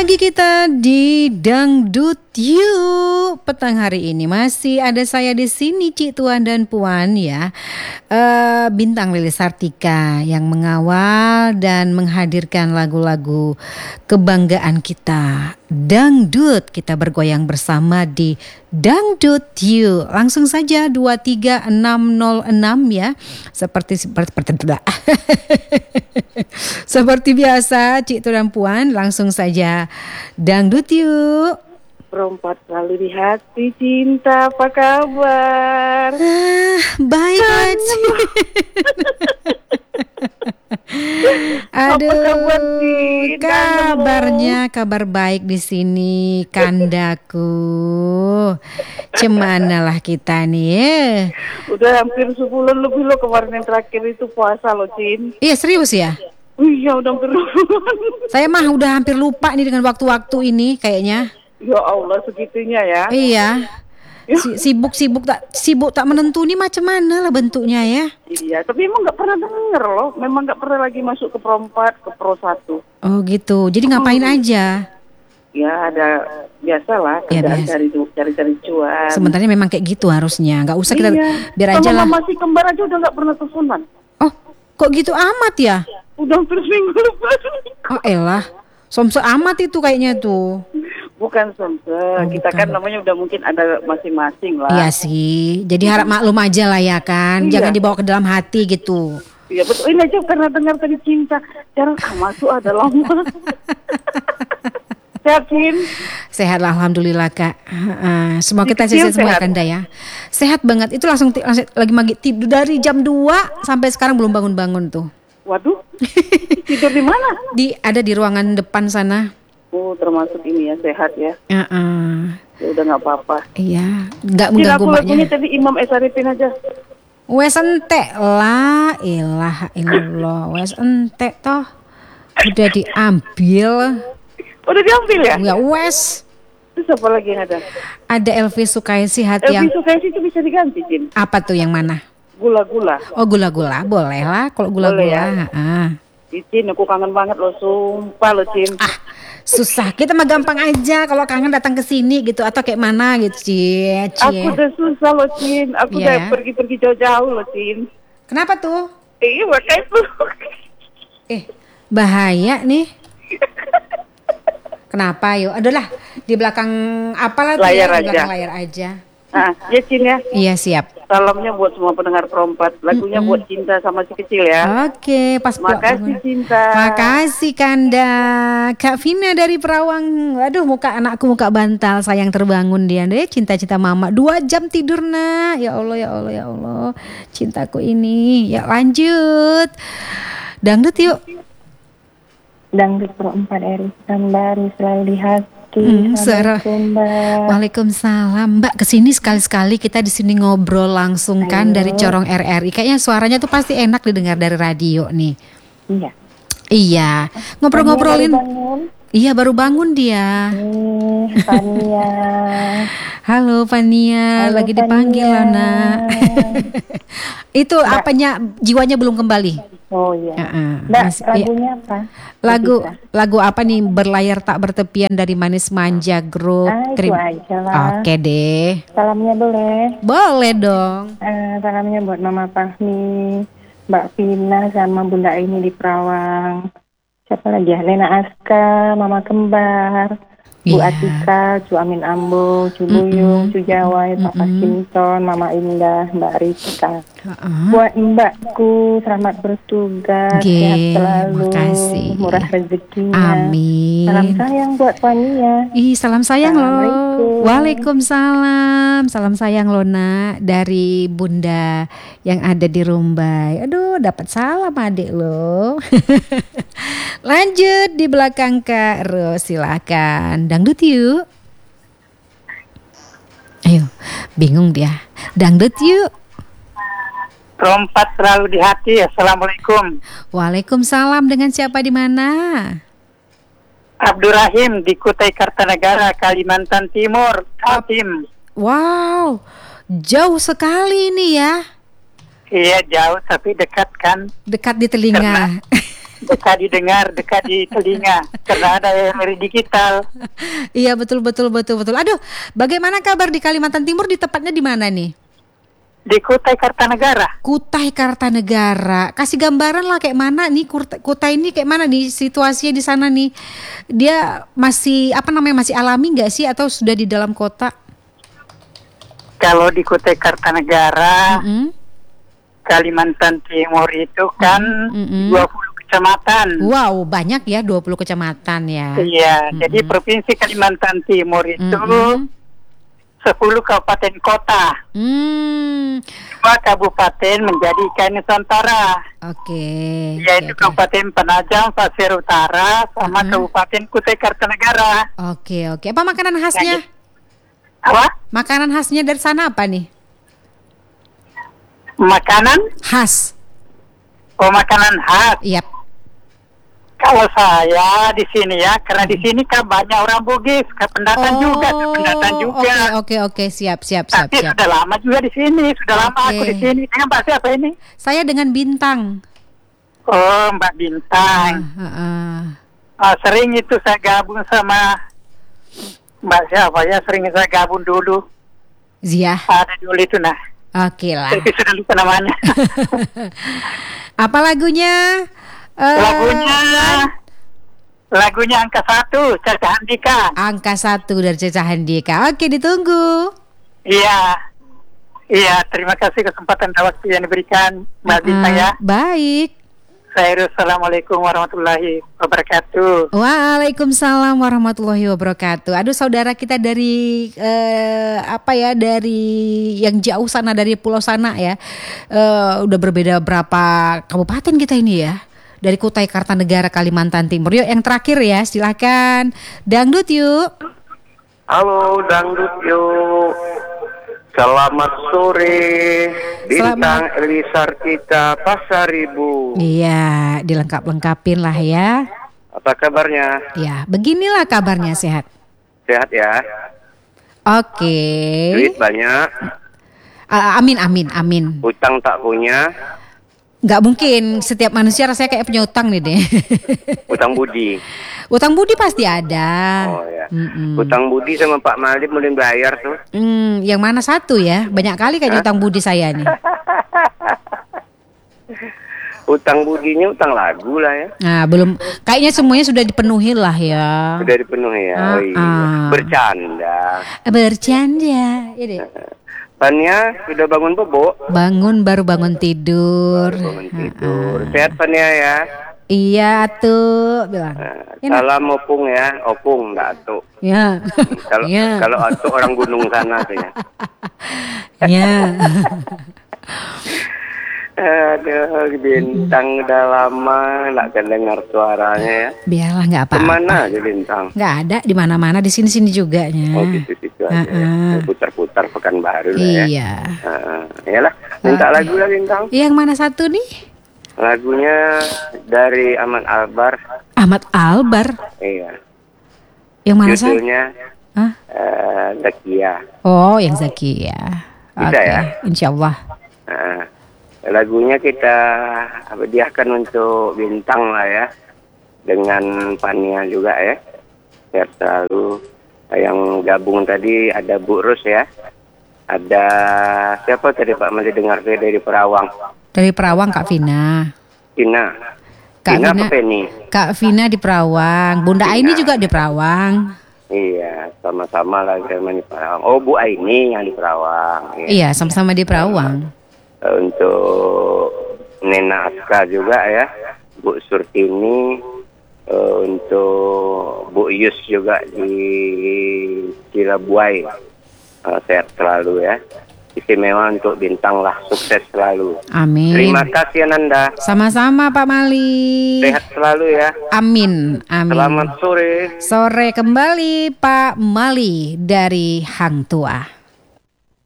lagi kita di Dangdut You petang hari ini. Masih ada saya di sini, Cik Tuan dan Puan ya. Bintang Lilis Sartika yang mengawal dan menghadirkan lagu-lagu kebanggaan kita. Dangdut, kita bergoyang bersama di Dangdut You. Langsung saja 23606 ya. Seperti biasa, Cik Tuan dan Puan, langsung saja Dangdut You. Perempat selalu di hati cinta, apa kabar? Baik, Cik. Aduh, apa kabar, Cik? Kabarnya kabar baik di sini, kandaku. Cemana lah kita nih ya. Udah hampir sebulan lebih lo kemarin yang terakhir itu puasa lo, Cin. Iya, serius ya? Iya, udah hampir sebulan. Saya mah udah hampir lupa nih dengan waktu-waktu ini kayaknya. Ya Allah, segitunya ya. Iya. Sibuk tak menentu nih macam mana lah bentuknya ya. Iya, tapi emang nggak pernah denger loh. Memang nggak pernah lagi masuk ke Pro 4, ke Pro 1. Oh gitu. Jadi ngapain aja? Ya ada biasalah kerjaan cari cuan. Sebenarnya memang kayak gitu harusnya. Nggak usah kita biar aja lah. Sama masih kembar aja udah nggak pernah teleponan. Oh, kok gitu amat ya? Udah hampir seminggu lepas. Oh elah, somse amat itu kayaknya tuh. Bukan somse, kita kan namanya udah mungkin ada masing-masing lah. Iya sih, jadi harap maklum aja lah ya kan. Jangan dibawa ke dalam hati gitu. Iya betul, ini aja karena dengar tadi cinta. Jarang masuk ada lama. Sehat, Cin? Sehat lah, alhamdulillah Kak. Semua kita sehat semua Kanda ya. Sehat banget, itu langsung lagi maghrib tidur dari jam 2 sampai sekarang belum bangun-bangun tuh. Waduh, tidur di mana? Ada di ruangan depan sana. Oh, termasuk ini ya, sehat ya. Ya udah nggak apa-apa. Iya, nggak mengganggu maknya. Lagunya tadi Imam S. Arifin aja. Wes entek lah, ilah illallah, wes entek toh. Udah diambil. Udah diambil ya? Ya wes. Terus apa lagi yang ada? Ada Elvi Sukaisi hati yang. Elvi Sukaisi itu bisa diganti, Cin. Apa tuh yang mana? Gula-gula. Oh gula-gula, boleh lah kalau gula-gula. Ya? Cin, aku kangen banget loh, sumpah loh, Cin. Susah, kita mah gampang aja kalau kangen datang ke sini gitu atau kayak mana gitu, Cie. Aku udah susah loh, Cin. Aku udah pergi-pergi jauh-jauh loh, Cin. Kenapa tuh? Makanya tuh. Bahaya nih. Kenapa yuk? Adalah di belakang apalah tuh layar ya, aja. Di belakang layar aja. Ya, Cin ya. Iya, siap. Salamnya buat semua pendengar Pro 4. Lagunya buat Cinta sama si kecil ya. Oke, pas makasih Cinta. Makasih Kanda. Kak Vina dari Perawang. Aduh, anakku muka bantal, sayang terbangun dia deh. Cinta-cinta mama. 2 jam tidur nak. Ya Allah, ya Allah, ya Allah. Cintaku ini. Ya lanjut. Dangdut yuk. Dangdut Pro 4 Eri Sambari selalu di hati. Waalaikumsalam. Mbak kesini sekali-sekali kita di sini ngobrol langsung kan dari Corong RRI. Kayaknya suaranya tuh pasti enak didengar dari radio nih. Iya. Ngobrol-ngobrolin. Iya baru bangun dia. Fania. Halo Fania. Lagi dipanggil lah nak. Itu apanya jiwanya belum kembali. Oh iya. Lagunya apa? Lagu apa nih? Berlayar tak bertepian dari Manis Manja Grup. Itu aja lah. Oke deh. Salamnya boleh? Boleh dong. Salamnya buat Mama Fahmi, Mbak Vina sama Bunda ini di Perawang. Siapa lagi ya? Lena Aska, Mama Kembar, Bu Atika, Cu Amin Ambo, Cu Buyung, Cu Jawai, Papa Simpson, Mama Indah, Mbak Rika. Buat mbakku selamat bertugas, sehat selalu, makasih. Murah rezekinya. Amin. Salam sayang buat Fania. Salam sayang loh. Waalaikumsalam. Salam sayang loh nak dari Bunda yang ada di Rumbai. Aduh, dapat salam adik lo. Lanjut di belakang Kak Ros, silakan. Dangdut yuk. Ayo, bingung dia. Dangdut yuk. Pro 4 selalu di hati. Assalamualaikum. Waalaikumsalam. Dengan siapa di mana? Abdurrahim di Kutai Kartanegara, Kalimantan Timur. Kaltim. Wow, jauh sekali ini ya. Iya jauh tapi dekat kan. Dekat di telinga. dekat didengar, dekat di telinga, karena ada yang dari digital. Iya, betul. Aduh, bagaimana kabar di Kalimantan Timur, di tepatnya di mana nih? Di Kutai Kartanegara. Kutai Kartanegara. Kasih gambaran lah kayak mana nih Kutai ini, kayak mana nih situasinya di sana nih. Dia masih masih alami nggak sih atau sudah di dalam kota? Kalau di Kutai Kartanegara, Kalimantan Timur itu kan 20 kecamatan. Wow, banyak ya, 20 kecamatan ya. Iya, jadi Provinsi Kalimantan Timur itu 10 kabupaten kota. 2 kabupaten menjadi Nusantara. Oke. Yaitu Kabupaten Penajam, Pasir Utara, sama Kabupaten Kutai Kartanegara. Oke. Apa makanan khasnya? Apa? Makanan khasnya dari sana apa nih? Makanan? Khas. Oh, makanan khas. Yap. Kalau saya di sini ya, karena di sini kan banyak orang Bugis, pendatang juga. Oke, siap. Tapi sudah lama juga di sini, sudah lama aku di sini. Dengan Mbak siapa ini? Saya dengan Bintang. Oh, Mbak Bintang. Sering itu saya gabung sama Mbak siapa ya, sering saya gabung dulu. Zia. Ada dulu itu nah. Oke lah. Tapi sudah lupa namanya. Apa lagunya? Lagunya angka 1 Caca Handika. Angka 1 dari Caca Handika. Oke, ditunggu. Iya, terima kasih kesempatan dan waktu yang diberikan Mbak Bintang ya. Baik. Assalamualaikum warahmatullahi wabarakatuh. Waalaikumsalam warahmatullahi wabarakatuh. Aduh, saudara kita dari dari yang jauh sana, dari pulau sana ya. Udah berbeda berapa kabupaten kita ini ya. Dari Kutai Kartanegara, Kalimantan Timur. Yuk yang terakhir ya, silakan. Dangdut yuk. Halo Dangdut yuk. Selamat sore. Bintang Elisartika Pasaribu. Iya, dilengkapin lah ya. Apa kabarnya? Ya, beginilah kabarnya, sehat. Sehat ya. Oke. Duit banyak. Amin. Utang tak punya. Gak mungkin, setiap manusia rasanya kayak punya utang nih deh. Utang budi. Utang budi pasti ada. Oh ya. Utang budi sama Pak Malik mulai bayar tuh. Yang mana satu ya? Banyak kali kayaknya utang budi saya nih. Utang budinya utang lagu lah ya. Nah, belum. Kayaknya semuanya sudah dipenuhi lah ya. Sudah dipenuhi ya. Oh iya. Bercanda. Iya deh. Fania sudah bangun bobo? Baru bangun tidur. Sehat Fania ya? Iya tuh, bilang. Salam opung ya, opung enggak tuh. Ya. Kalau atuh orang gunung sana tuh ya. Ya. Aduh, Bintang udah lama nggak dengar suaranya ya. Biarlah, nggak apa-apa. Kemana aja Bintang? Nggak ada, di mana-mana, di sini juga nya. Oh, situ aja. Putar-putar Pekanbaru lah ya. Iya. Iyalah, minta lagu lah Bintang. Yang mana satu nih? Lagunya dari Ahmad Albar. Ahmad Albar? Iya. Yang mana judulnya? Zakia. Oh, yang Zakia. Bisa ya? Insyaallah. Lagunya kita hadiahkan untuk Bintang lah ya, dengan Fania juga ya. Sehat selalu. Yang gabung tadi ada Bu Rus ya, ada siapa tadi Pak masih dengar saya dari Perawang. Dari Perawang Kak Vina. Kak Vina apa Penny? Kak Vina di Perawang, Bunda Aini juga di Perawang. Iya, sama-sama lah sama di Perawang. Oh, Bu Aini yang di Perawang. Ya. Iya, sama-sama di Perawang. Untuk Nena Aska juga ya, Bu Surtini, untuk Bu Yus juga di Cilabuai. Sehat selalu ya. Istimewa untuk Bintang lah, sukses selalu. Amin. Terima kasih Ananda. Sama-sama Pak Mali. Sehat selalu ya. Amin. Selamat sore. Sore kembali Pak Mali dari Hang Tuah.